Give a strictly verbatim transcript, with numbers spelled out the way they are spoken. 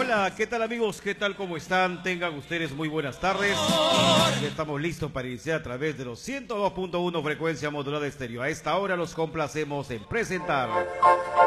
Hola, ¿qué tal amigos? ¿Qué tal? ¿Cómo están? Tengan ustedes muy buenas tardes. Ya estamos listos para iniciar a través de los ciento dos punto uno frecuencia modulada estéreo. A esta hora los complacemos en presentar